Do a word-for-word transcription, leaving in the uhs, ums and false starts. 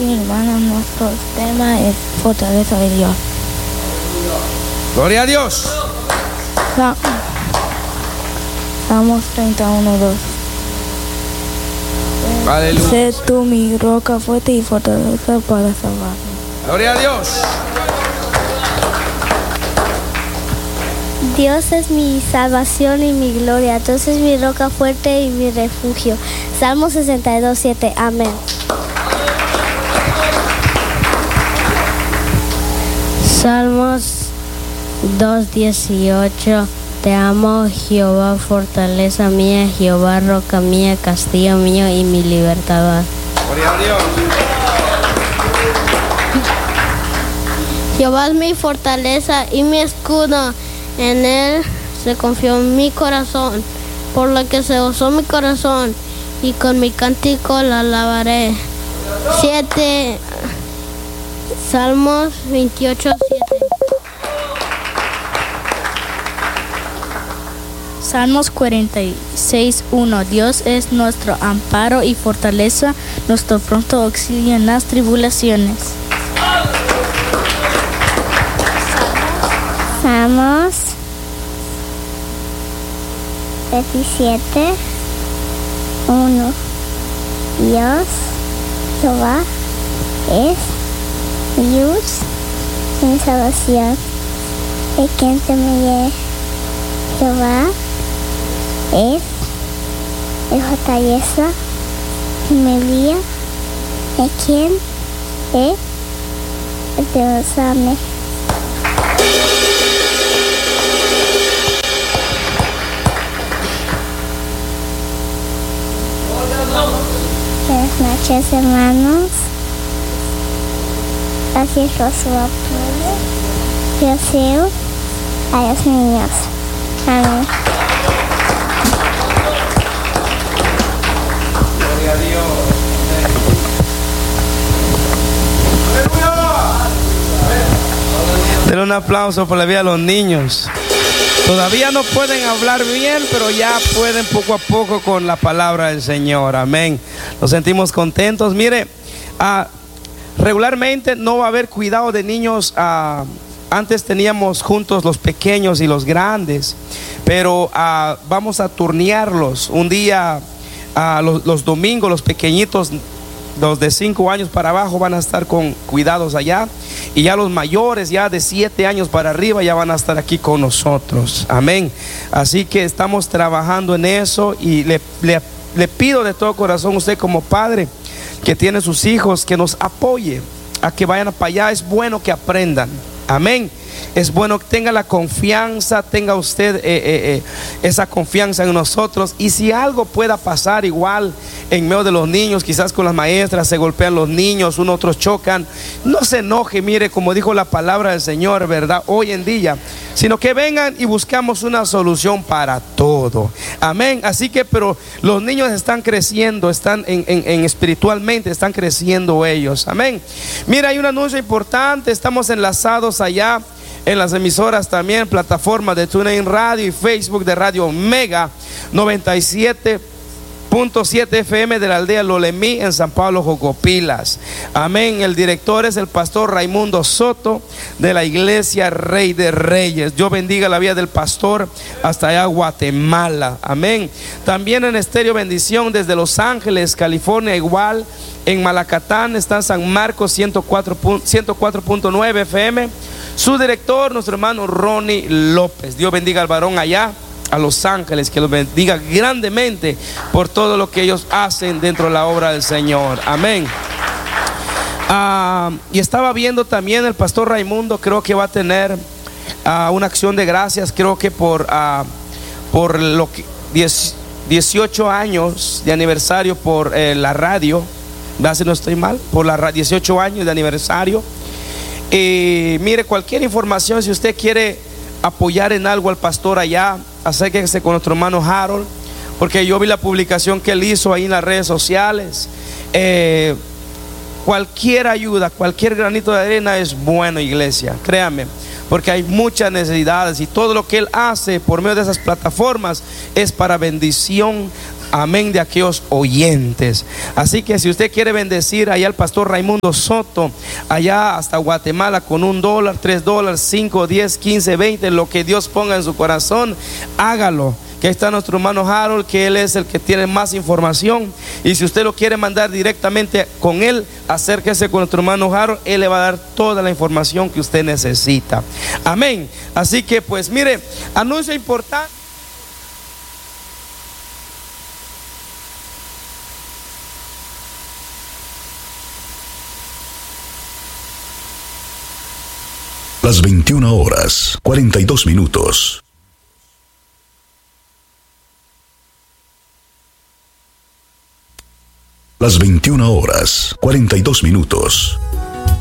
y hermanas, nuestro tema es Fortaleza de Dios. Gloria a Dios. Sa- Salmos treinta y uno, dos. Aleluya. Sé tú mi roca fuerte y fortaleza para salvarme. Gloria a Dios. Dios es mi salvación y mi gloria. Dios es mi roca fuerte y mi refugio. Salmo sesenta y dos, siete. Amén. Salmos dos dieciocho. Te amo, Jehová, fortaleza mía, Jehová, roca mía, castillo mío y mi libertador. Gloria a Dios. Jehová es mi fortaleza y mi escudo. En él se confió mi corazón, por lo que se gozó mi corazón, y con mi cántico la alabaré. siete. Salmos veintiocho, siete. Salmos cuarenta y seis, uno. Dios es nuestro amparo y fortaleza, nuestro pronto auxilio en las tribulaciones. Salmos veintisiete, uno. Dios, Jehová, es mi luz y mi salvación. ¿De quién temeré? Jehová es mi fortaleza y mi guía. ¿De quién he de usarme? Buenas noches, hermanos. Gracias por su apoyo. Yo sigo a los niños. Amén. Gloria a Dios. Denle un aplauso por la vida a los niños. Todavía no pueden hablar bien, pero ya pueden poco a poco con la palabra del Señor. Amén. Nos sentimos contentos. Mire, uh, regularmente no va a haber cuidado de niños. Uh, antes teníamos juntos los pequeños y los grandes, pero uh, vamos a turnearlos. Un día, uh, los, los domingos, los pequeñitos, los de cinco años para abajo van a estar con cuidados allá, y ya los mayores, ya de siete años para arriba, ya van a estar aquí con nosotros. Amén. Así que estamos trabajando en eso, y le, le, le pido de todo corazón, usted como padre que tiene sus hijos, que nos apoye a que vayan para allá. Es bueno que aprendan. Amén. Es bueno que tenga la confianza, tenga usted eh, eh, eh, esa confianza en nosotros. Y si algo pueda pasar igual en medio de los niños, quizás con las maestras se golpean los niños, unos otros chocan, no se enoje, mire, como dijo la palabra del Señor, ¿verdad? Hoy en día, sino que vengan y buscamos una solución para todo. Amén. Así que, pero los niños están creciendo, están en, en, en espiritualmente, están creciendo ellos. Amén. Mira, hay un anuncio importante. Estamos enlazados allá en las emisoras también, plataformas de TuneIn Radio y Facebook de Radio Omega noventa y siete punto siete F M de la aldea Lolemí en San Pablo, Jocopilas. Amén. El director es el pastor Raimundo Soto de la iglesia Rey de Reyes. Dios bendiga la vida del pastor hasta allá Guatemala. Amén. También en Estéreo Bendición desde Los Ángeles, California, igual. En Malacatán está San Marcos ciento cuatro punto nueve F M. Su director, nuestro hermano Ronnie López. Dios bendiga al varón allá a Los Ángeles, que los bendiga grandemente por todo lo que ellos hacen dentro de la obra del Señor. Amén. Uh, y estaba viendo también el pastor Raimundo, creo que va a tener uh, una acción de gracias, creo que por, uh, por lo que dieciocho años de aniversario por eh, la radio. Si no estoy mal, por la dieciocho años de aniversario. Y mire, cualquier información, si usted quiere apoyar en algo al pastor allá, acérquese con nuestro hermano Harold, porque yo vi la publicación que él hizo ahí en las redes sociales. Eh, cualquier ayuda, cualquier granito de arena es bueno, iglesia, créanme, porque hay muchas necesidades, y todo lo que él hace por medio de esas plataformas es para bendición amén, de aquellos oyentes. Así que si usted quiere bendecir allá al pastor Raimundo Soto, allá hasta Guatemala, con un dólar, tres dólares, cinco, diez, quince, veinte, lo que Dios ponga en su corazón, hágalo. Que está nuestro hermano Harold, que él es el que tiene más información. Y si usted lo quiere mandar directamente con él, acérquese con nuestro hermano Harold. Él le va a dar toda la información que usted necesita. Amén. Así que pues mire, anuncio importante. Las veintiuna horas, cuarenta y dos minutos. Las veintiuna horas, cuarenta y dos minutos.